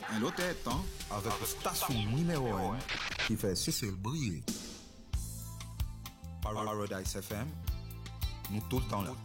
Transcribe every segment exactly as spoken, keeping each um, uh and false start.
Un lot temps avec la station numéro un qui fait Cécile briller. Paradise F M, nous tout le temps là.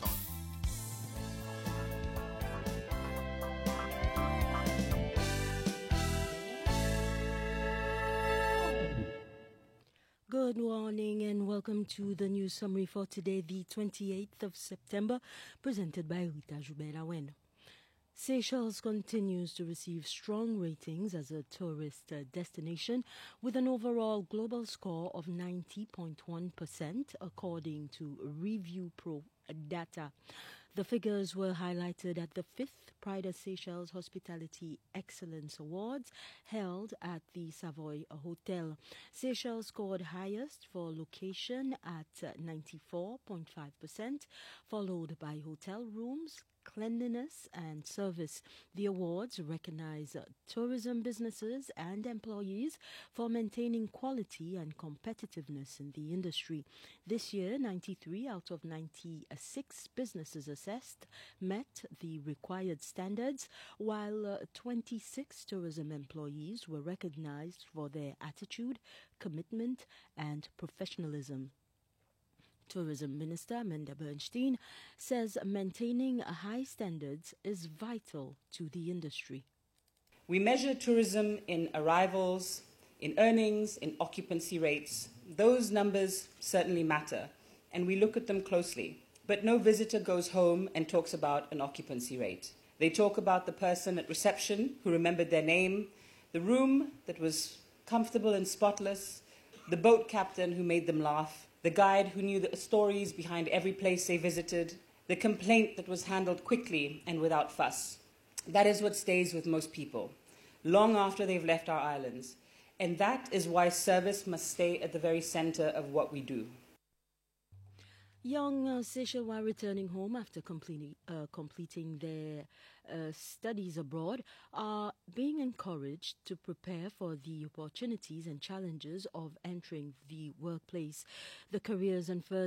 Good morning and welcome to the news summary for today, the twenty-eighth of September, presented by Rita Joubert-Awen. Seychelles continues to receive strong ratings as a tourist uh, destination with an overall global score of ninety point one percent according to Review Pro data. The figures were highlighted at the fifth Pride of Seychelles Hospitality Excellence Awards held at the Savoy Hotel. Seychelles scored highest for location at uh, ninety-four point five percent, followed by hotel rooms, cleanliness and service. The awards recognize uh, tourism businesses and employees for maintaining quality and competitiveness in the industry. This year, ninety-three out of ninety-six businesses assessed met the required standards, while uh, twenty-six tourism employees were recognized for their attitude, commitment and professionalism. Tourism Minister Amanda Bernstein says maintaining high standards is vital to the industry. We measure tourism in arrivals, in earnings, in occupancy rates. Those numbers certainly matter, and we look at them closely. But no visitor goes home and talks about an occupancy rate. They talk about the person at reception who remembered their name, the room that was comfortable and spotless, the boat captain who made them laugh, the guide who knew the stories behind every place they visited, the complaint that was handled quickly and without fuss. That is what stays with most people, long after they've left our islands. And that is why service must stay at the very center of what we do. Young uh, Seychelles returning home after completing, uh, completing their uh, studies abroad are being encouraged to prepare for the opportunities and challenges of entering the workplace. The careers and further